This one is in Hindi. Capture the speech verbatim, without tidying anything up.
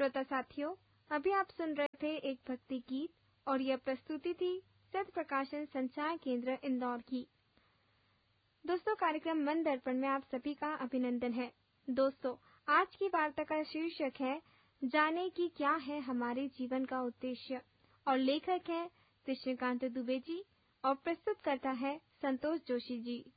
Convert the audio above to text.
श्रोता साथियों, अभी आप सुन रहे थे एक भक्ति गीत और यह प्रस्तुति थी सत्य प्रकाशन संचार केंद्र इंदौर की। दोस्तों, कार्यक्रम मन दर्पण में आप सभी का अभिनंदन है। दोस्तों, आज की वार्ता का शीर्षक है जाने कि क्या है हमारे जीवन का उद्देश्य और लेखक है कृष्णकांत दुबे जी और प्रस्तुत करता है संतोष जोशी जी।